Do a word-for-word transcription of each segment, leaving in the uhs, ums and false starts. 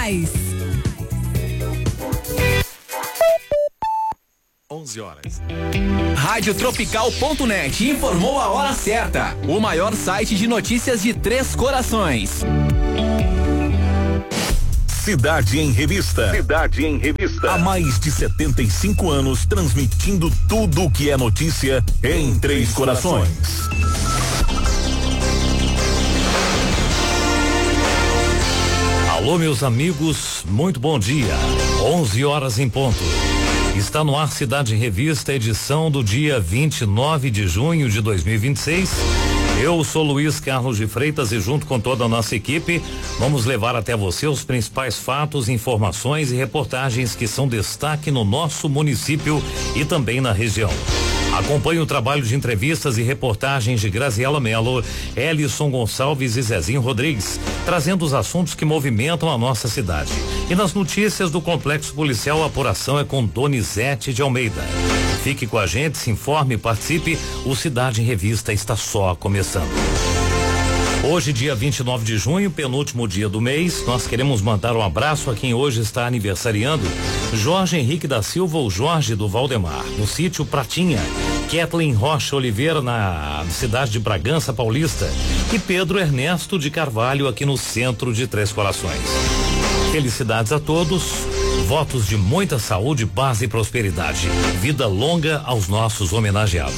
mais. onze horas. Rádio Tropical ponto net informou a hora certa. O maior site de notícias de Três Corações. Cidade em Revista. Cidade em Revista. Há mais de setenta e cinco anos transmitindo tudo o que é notícia em Três Corações. Alô, meus amigos, muito bom dia. onze horas em ponto. Está no ar Cidade em Revista, edição do dia vinte e nove de junho de dois mil e vinte e seis. Eu sou Luiz Carlos de Freitas e junto com toda a nossa equipe vamos levar até você os principais fatos, informações e reportagens que são destaque no nosso município e também na região. Acompanhe o trabalho de entrevistas e reportagens de Graziela Mello, Elison Gonçalves e Zezinho Rodrigues, trazendo os assuntos que movimentam a nossa cidade. E nas notícias do Complexo Policial, a apuração é com Donizete de Almeida. Fique com a gente, se informe e participe. O Cidade em Revista está só começando. Hoje, dia vinte e nove de junho, penúltimo dia do mês, nós queremos mandar um abraço a quem hoje está aniversariando: Jorge Henrique da Silva, o Jorge do Valdemar, no sítio Pratinha, Kathleen Rocha Oliveira, na cidade de Bragança Paulista, e Pedro Ernesto de Carvalho, aqui no centro de Três Corações. Felicidades a todos, votos de muita saúde, paz e prosperidade. Vida longa aos nossos homenageados.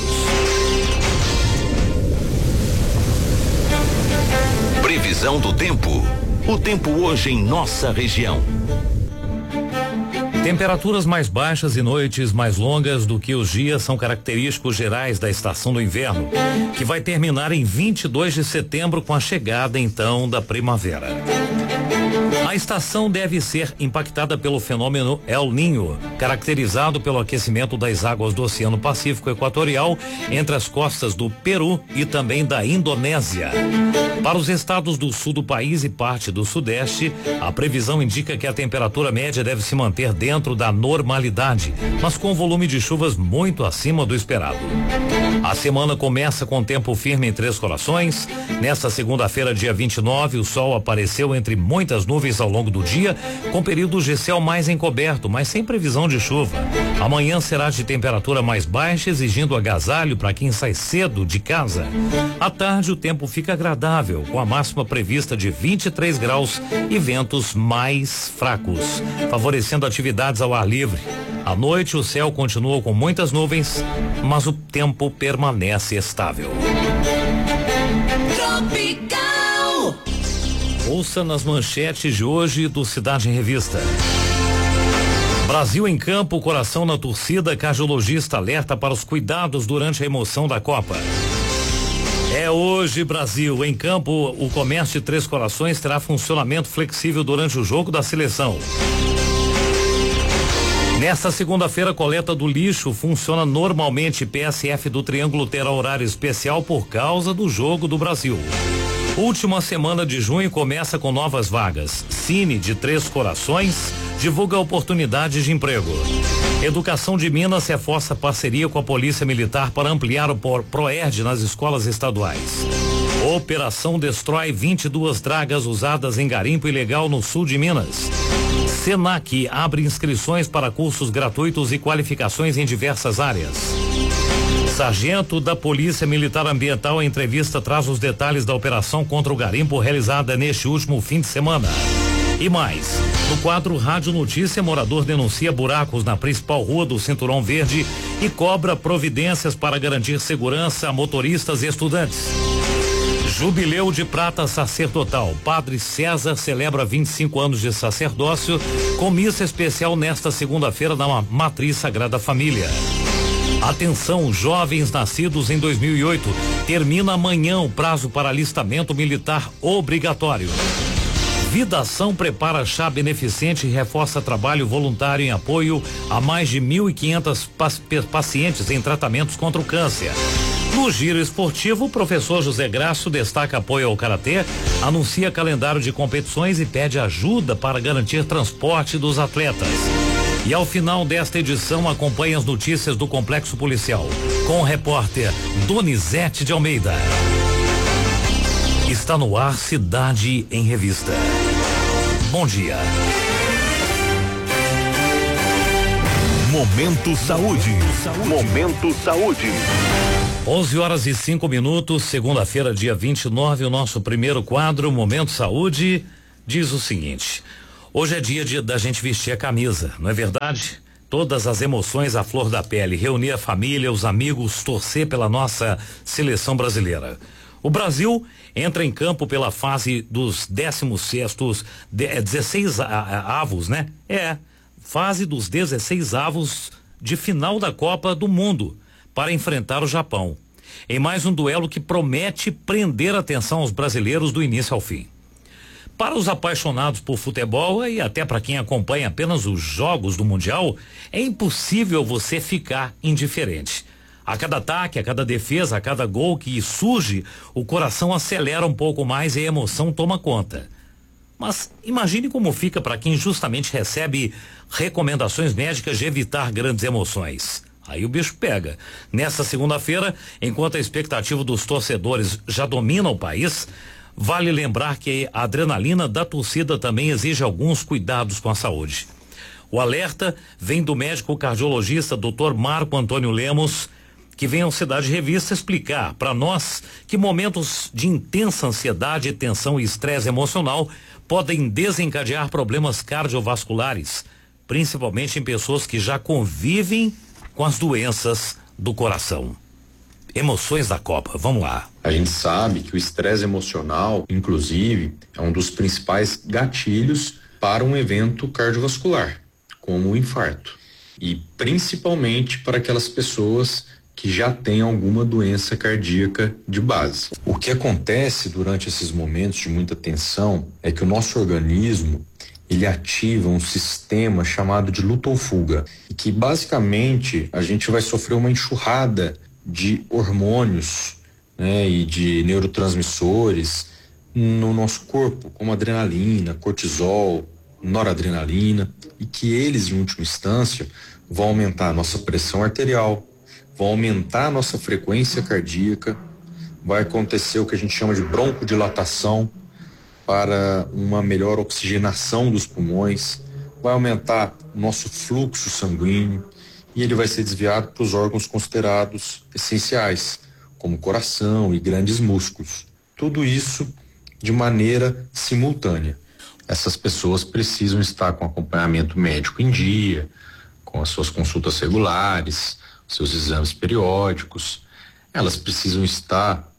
Previsão do tempo. O tempo hoje em nossa região. Temperaturas mais baixas e noites mais longas do que os dias são característicos gerais da estação do inverno, que vai terminar em vinte e dois de setembro com a chegada então da primavera. A estação deve ser impactada pelo fenômeno El Niño, caracterizado pelo aquecimento das águas do Oceano Pacífico Equatorial entre as costas do Peru e também da Indonésia. Para os estados do sul do país e parte do sudeste, a previsão indica que a temperatura média deve se manter dentro da normalidade, mas com volume de chuvas muito acima do esperado. A semana começa com tempo firme em Três Corações. Nesta segunda-feira, dia vinte e nove, o sol apareceu entre muitas nuvens ao longo do dia, com períodos de céu mais encoberto, mas sem previsão de chuva. Amanhã será de temperatura mais baixa, exigindo agasalho para quem sai cedo de casa. À tarde, o tempo fica agradável, com a máxima prevista de vinte e três graus e ventos mais fracos, favorecendo atividades ao ar livre. À noite, o céu continua com muitas nuvens, mas o tempo permanece estável. Tropical. Ouça nas manchetes de hoje do Cidade em Revista. Brasil em campo, coração na torcida, cardiologista alerta para os cuidados durante a emoção da Copa. É hoje, Brasil. Em campo, o comércio de Três Corações terá funcionamento flexível durante o jogo da seleção. Nesta segunda-feira, a coleta do lixo funciona normalmente. P S F do Triângulo terá horário especial por causa do jogo do Brasil. Última semana de junho começa com novas vagas. Cine de Três Corações divulga oportunidades de emprego. Educação de Minas reforça parceria com a Polícia Militar para ampliar o PROERD nas escolas estaduais. Operação destrói vinte e duas dragas usadas em garimpo ilegal no sul de Minas. Senac abre inscrições para cursos gratuitos e qualificações em diversas áreas. Sargento da Polícia Militar Ambiental, em entrevista, traz os detalhes da operação contra o garimpo realizada neste último fim de semana. E mais, no quadro Rádio Notícia, morador denuncia buracos na principal rua do Cinturão Verde e cobra providências para garantir segurança a motoristas e estudantes. Jubileu de Prata Sacerdotal. Padre César celebra vinte e cinco anos de sacerdócio com missa especial nesta segunda-feira na Matriz Sagrada Família. Atenção, jovens nascidos em dois mil e oito. Termina amanhã o prazo para alistamento militar obrigatório. Vidação prepara chá beneficente e reforça trabalho voluntário em apoio a mais de mil e quinhentos pacientes em tratamentos contra o câncer. No giro esportivo, o professor José Graço destaca apoio ao karatê, anuncia calendário de competições e pede ajuda para garantir transporte dos atletas. E ao final desta edição, acompanhe as notícias do Complexo Policial com o repórter Donizete de Almeida. Está no ar Cidade em Revista. Bom dia. Momento Saúde. Momento Saúde. onze horas e cinco minutos, segunda-feira, dia vinte e nove, o nosso primeiro quadro, Momento Saúde, diz o seguinte: hoje é dia de, da gente vestir a camisa, não é verdade? Todas as emoções à flor da pele, reunir a família, os amigos, torcer pela nossa seleção brasileira. O Brasil entra em campo pela fase dos décimos sextos, de, é, dezesseis a, a, avos, né? É, fase dos dezesseis avos de final da Copa do Mundo, para enfrentar o Japão, em mais um duelo que promete prender a atenção aos brasileiros do início ao fim. Para os apaixonados por futebol e até para quem acompanha apenas os jogos do Mundial, é impossível você ficar indiferente. A cada ataque, a cada defesa, a cada gol que surge, o coração acelera um pouco mais e a emoção toma conta. Mas imagine como fica para quem justamente recebe recomendações médicas de evitar grandes emoções. Aí o bicho pega. Nessa segunda-feira, enquanto a expectativa dos torcedores já domina o país, vale lembrar que a adrenalina da torcida também exige alguns cuidados com a saúde. O alerta vem do médico cardiologista doutor Marco Antônio Lemos, que vem ao Cidade Revista explicar para nós que momentos de intensa ansiedade, tensão e estresse emocional podem desencadear problemas cardiovasculares, principalmente em pessoas que já convivem com as doenças do coração. Emoções da Copa, vamos lá. A gente sabe que o estresse emocional, inclusive, é um dos principais gatilhos para um evento cardiovascular, como o infarto. E principalmente para aquelas pessoas que já têm alguma doença cardíaca de base. O que acontece durante esses momentos de muita tensão é que o nosso organismo ele ativa um sistema chamado de luta ou fuga, e que basicamente a gente vai sofrer uma enxurrada de hormônios, né, e de neurotransmissores no nosso corpo, como adrenalina, cortisol, noradrenalina, e que eles, em última instância, vão aumentar a nossa pressão arterial, vão aumentar a nossa frequência cardíaca, vai acontecer o que a gente chama de broncodilatação, para uma melhor oxigenação dos pulmões, vai aumentar o nosso fluxo sanguíneo e ele vai ser desviado para os órgãos considerados essenciais, como o coração e grandes músculos. Tudo isso de maneira simultânea. Essas pessoas precisam estar com acompanhamento médico em dia, com as suas consultas regulares, seus exames periódicos. Elas precisam estar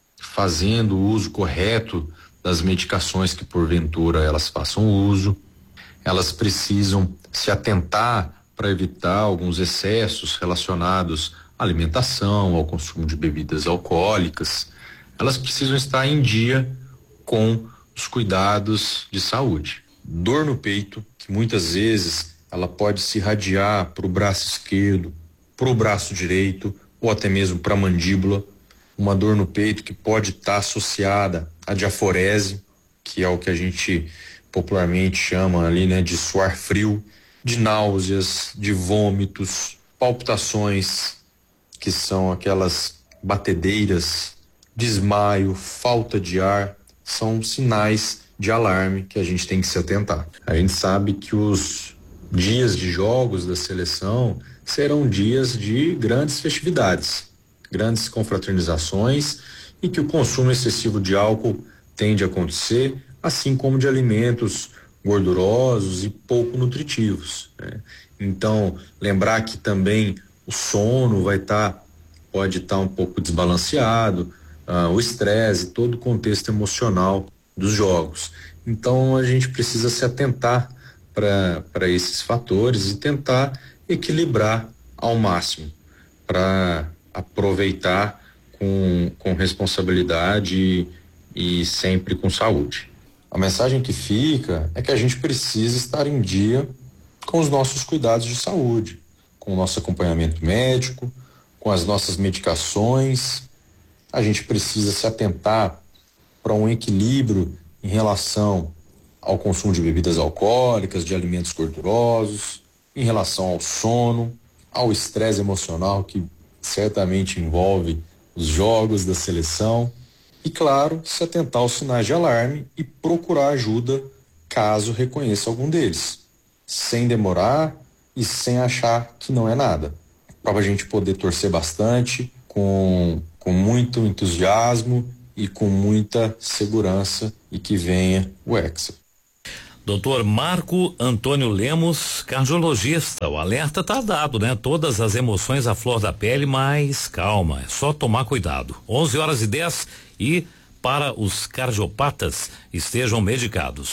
fazendo o uso correto das medicações que porventura elas façam uso. Elas precisam se atentar para evitar alguns excessos relacionados à alimentação, ao consumo de bebidas alcoólicas. Elas precisam estar em dia com os cuidados de saúde. Dor no peito, que muitas vezes ela pode se irradiar para o braço esquerdo, para o braço direito ou até mesmo para a mandíbula. Uma dor no peito que pode estar associada à diaforese, que é o que a gente popularmente chama ali, né, de suar frio, de náuseas, de vômitos, palpitações, que são aquelas batedeiras, desmaio, falta de ar, são sinais de alarme que a gente tem que se atentar. A gente sabe que os dias de jogos da seleção serão dias de grandes festividades, grandes confraternizações, e que o consumo excessivo de álcool tende a acontecer, assim como de alimentos gordurosos e pouco nutritivos, né? Então, lembrar que também o sono vai estar, tá, pode estar tá um pouco desbalanceado, ah, o estresse, todo o contexto emocional dos jogos. Então, a gente precisa se atentar para para esses fatores e tentar equilibrar ao máximo para aproveitar com, com responsabilidade e, e sempre com saúde. A mensagem que fica é que a gente precisa estar em dia com os nossos cuidados de saúde, com o nosso acompanhamento médico, com as nossas medicações. A gente precisa se atentar para um equilíbrio em relação ao consumo de bebidas alcoólicas, de alimentos gordurosos, em relação ao sono, ao estresse emocional que certamente envolve os jogos da seleção, e claro, se atentar aos sinais de alarme e procurar ajuda caso reconheça algum deles, sem demorar e sem achar que não é nada, para a gente poder torcer bastante, com, com muito entusiasmo e com muita segurança, e que venha o Hexa. Doutor Marco Antônio Lemos, cardiologista, o alerta tá dado, né? Todas as emoções à flor da pele, mas calma, é só tomar cuidado. onze horas e dez e para os cardiopatas, estejam medicados.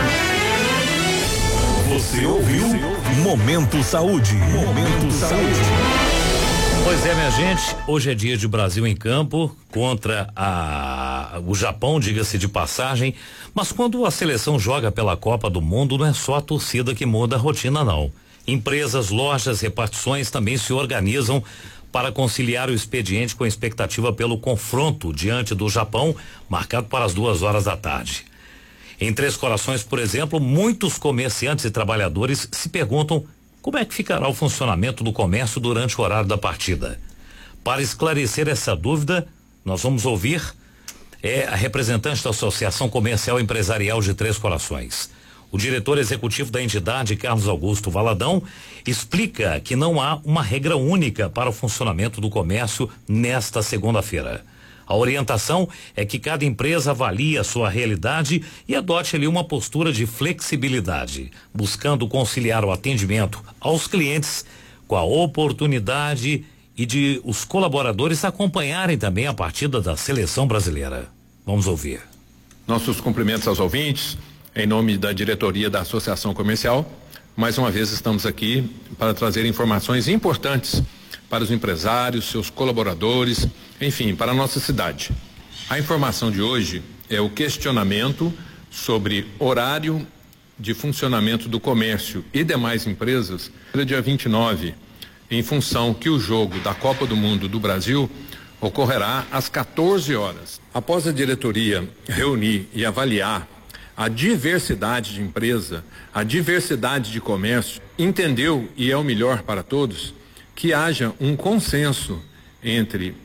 Você ouviu? Momento Saúde. Momento Saúde. Pois é, minha gente, hoje é dia de Brasil em campo contra a, o Japão, diga-se de passagem, mas quando a seleção joga pela Copa do Mundo, não é só a torcida que muda a rotina, não. Empresas, lojas, repartições também se organizam para conciliar o expediente com a expectativa pelo confronto diante do Japão, marcado para as duas horas da tarde. Em Três Corações, por exemplo, muitos comerciantes e trabalhadores se perguntam como é que ficará o funcionamento do comércio durante o horário da partida. Para esclarecer essa dúvida, nós vamos ouvir é, a representante da Associação Comercial e Empresarial de Três Corações. O diretor executivo da entidade, Carlos Augusto Valadão, explica que não há uma regra única para o funcionamento do comércio nesta segunda-feira. A orientação é que cada empresa avalie a sua realidade e adote ali uma postura de flexibilidade, buscando conciliar o atendimento aos clientes com a oportunidade e de os colaboradores acompanharem também a partida da seleção brasileira. Vamos ouvir. Nossos cumprimentos aos ouvintes, em nome da diretoria da Associação Comercial. Mais uma vez estamos aqui para trazer informações importantes para os empresários, seus colaboradores, enfim, para a nossa cidade. A informação de hoje é o questionamento sobre horário de funcionamento do comércio e demais empresas no dia vinte e nove, em função que o jogo da Copa do Mundo do Brasil ocorrerá às quatorze horas. Após a diretoria reunir e avaliar a diversidade de empresa, a diversidade de comércio, entendeu, e é o melhor para todos, que haja um consenso entre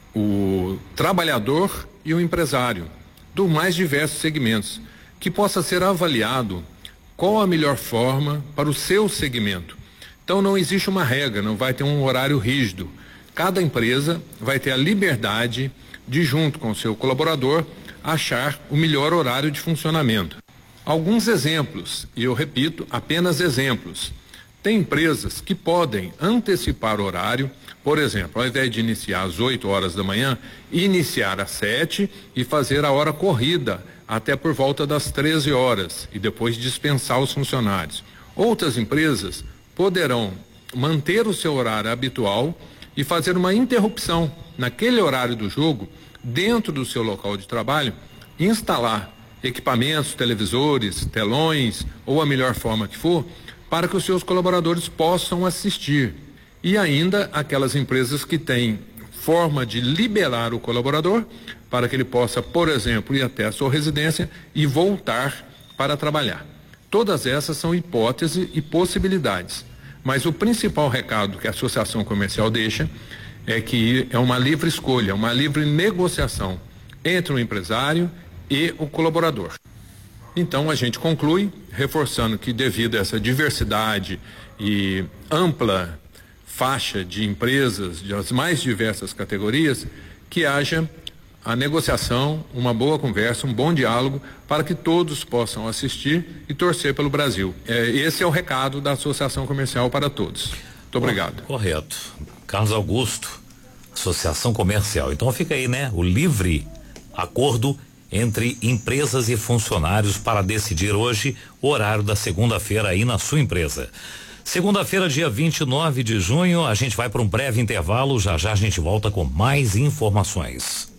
o trabalhador e o empresário, dos mais diversos segmentos, que possa ser avaliado qual a melhor forma para o seu segmento. Então não existe uma regra, não vai ter um horário rígido. Cada empresa vai ter a liberdade de, junto com o seu colaborador, achar o melhor horário de funcionamento. Alguns exemplos, e eu repito, apenas exemplos. Tem empresas que podem antecipar o horário, por exemplo, ao invés de iniciar às oito horas da manhã, iniciar às sete e fazer a hora corrida até por volta das treze horas e depois dispensar os funcionários. Outras empresas poderão manter o seu horário habitual e fazer uma interrupção naquele horário do jogo, dentro do seu local de trabalho, instalar equipamentos, televisores, telões ou a melhor forma que for, para que os seus colaboradores possam assistir. E ainda aquelas empresas que têm forma de liberar o colaborador para que ele possa, por exemplo, ir até a sua residência e voltar para trabalhar. Todas essas são hipóteses e possibilidades. Mas o principal recado que a Associação Comercial deixa é que é uma livre escolha, uma livre negociação entre o empresário e o colaborador. Então a gente conclui, reforçando que devido a essa diversidade e ampla faixa de empresas das mais diversas categorias, que haja a negociação, uma boa conversa, um bom diálogo, para que todos possam assistir e torcer pelo Brasil. É, esse é o recado da Associação Comercial para todos. Muito obrigado. Correto. Carlos Augusto, Associação Comercial. Então fica aí, né? O livre acordo entre empresas e funcionários para decidir hoje o horário da segunda-feira aí na sua empresa. Segunda-feira, dia vinte e nove de junho, a gente vai para um breve intervalo, já já a gente volta com mais informações.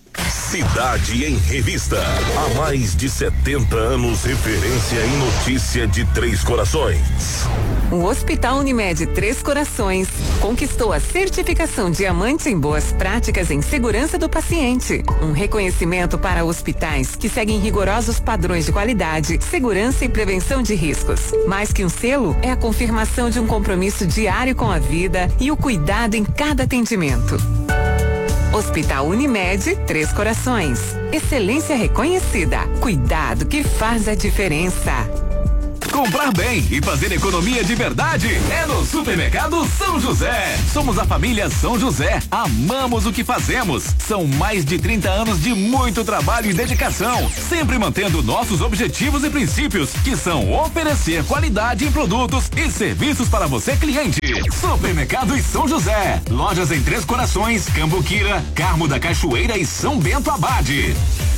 Cidade em Revista. Há mais de setenta anos, referência em notícia de Três Corações. O Hospital Unimed Três Corações conquistou a certificação Diamante em Boas Práticas em Segurança do Paciente. Um reconhecimento para hospitais que seguem rigorosos padrões de qualidade, segurança e prevenção de riscos. Mais que um selo, é a confirmação de um compromisso diário com a vida e o cuidado em cada atendimento. Hospital Unimed Três Corações. Excelência reconhecida. Cuidado que faz a diferença. Comprar bem e fazer economia de verdade é no Supermercado São José. Somos a família São José. Amamos o que fazemos. São mais de trinta anos de muito trabalho e dedicação, sempre mantendo nossos objetivos e princípios, que são oferecer qualidade em produtos e serviços para você, cliente. Supermercado e São José. Lojas em Três Corações, Cambuquira, Carmo da Cachoeira e São Bento Abade.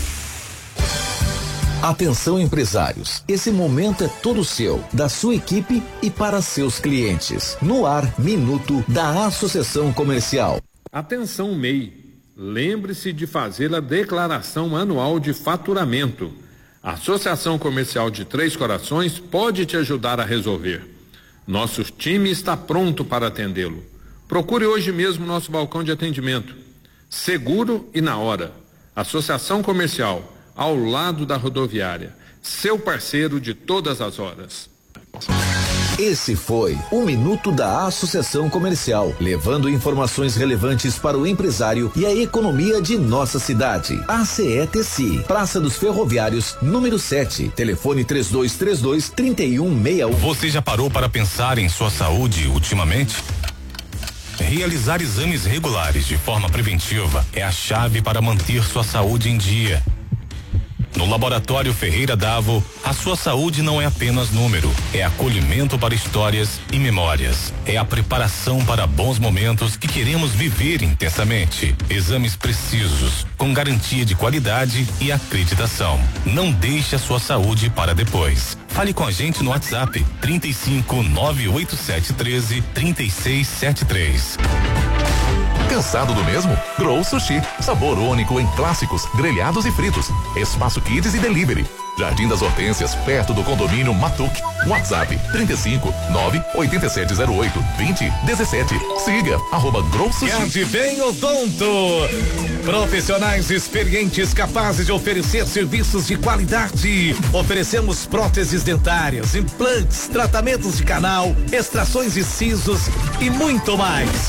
Atenção, empresários, esse momento é todo seu, da sua equipe e para seus clientes. No ar, Minuto da Associação Comercial. Atenção, M E I. Lembre-se de fazer a declaração anual de faturamento. A Associação Comercial de Três Corações pode te ajudar a resolver. Nosso time está pronto para atendê-lo. Procure hoje mesmo nosso balcão de atendimento. Seguro e na hora. Associação Comercial, ao lado da rodoviária. Seu parceiro de todas as horas. Esse foi o Minuto da Associação Comercial, levando informações relevantes para o empresário e a economia de nossa cidade. A C E T C I, Praça dos Ferroviários, número sete, telefone três dois três dois, três um seis um. Você já parou para pensar em sua saúde ultimamente? Realizar exames regulares de forma preventiva é a chave para manter sua saúde em dia. No Laboratório Ferreira Davo, a sua saúde não é apenas número, é acolhimento para histórias e memórias. É a preparação para bons momentos que queremos viver intensamente. Exames precisos, com garantia de qualidade e acreditação. Não deixe a sua saúde para depois. Fale com a gente no WhatsApp trinta e cinco, nove oito sete, treze, trinta e seis setenta e três. Cansado do mesmo? Grow Sushi. Sabor único em clássicos, grelhados e fritos. Espaço Kids e Delivery. Jardim das Hortênsias, perto do condomínio Matuque. WhatsApp trinta e cinco, nove oito sete zero oito, vinte, dezessete. Siga arroba Grow Sushi. Advém Odonto. Profissionais experientes capazes de oferecer serviços de qualidade. Oferecemos próteses dentárias, implantes, tratamentos de canal, extrações de sisos e muito mais.